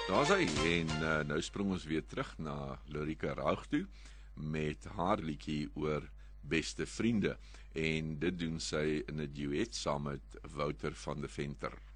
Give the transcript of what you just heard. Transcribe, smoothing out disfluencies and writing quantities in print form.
Daar is hy, en nou spring ons weer terug na Lorika Raug toe, met haar liedjie oor beste vriende, en dit doen sy in 'n duet saam met Wouter van de Venter.